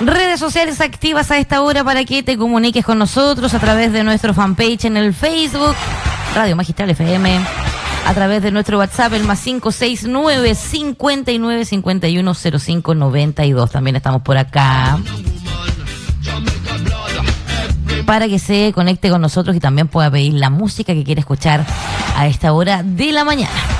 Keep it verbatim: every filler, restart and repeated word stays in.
Redes sociales activas a esta hora para que te comuniques con nosotros a través de nuestro fanpage en el Facebook, Radio Magistral F M, a través de nuestro WhatsApp, el más cinco seis nueve, cincuenta y nueve, cincuenta y uno, cero cinco, noventa y dos. También estamos por acá para que se conecte con nosotros y también pueda pedir la música que quiere escuchar a esta hora de la mañana.